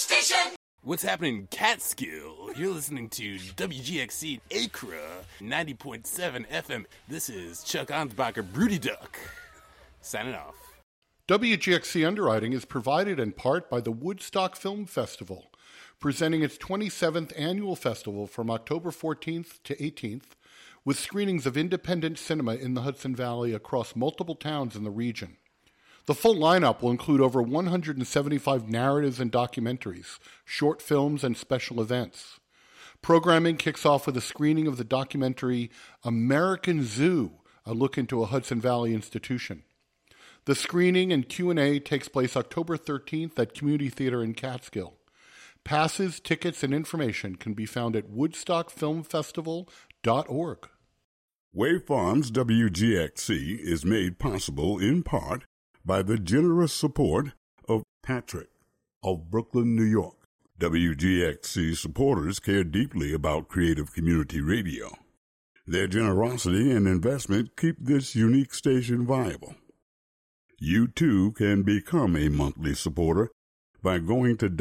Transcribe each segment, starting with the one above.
station. What's happening, Catskill? You're listening to WGXC Acra 90.7 FM. This is Chuck Ansbacher, Broody Duck, signing off. WGXC Underwriting is provided in part by the Woodstock Film Festival, presenting its 27th annual festival from October 14th to 18th, with screenings of independent cinema in the Hudson Valley across multiple towns in the region. The full lineup will include over 175 narratives and documentaries, short films, and special events. Programming kicks off with a screening of the documentary American Zoo, a look into a Hudson Valley institution. The screening and Q&A takes place October 13th at Community Theater in Catskill. Passes, tickets, and information can be found at woodstockfilmfestival.org. Wave Farms WGXC is made possible in part by the generous support of Patrick of Brooklyn, New York. WGXC supporters care deeply about creative community radio. Their generosity and investment keep this unique station viable. You too can become a monthly supporter by going to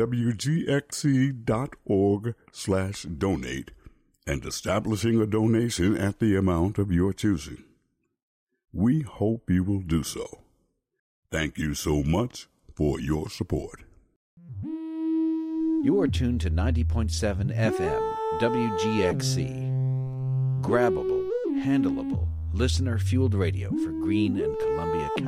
wgxc.org/donate and establishing a donation at the amount of your choosing. We hope you will do so. Thank you so much for your support. You are tuned to 90.7 FM WGXC. Grabbable, handleable, listener-fueled radio for Greene and Columbia County.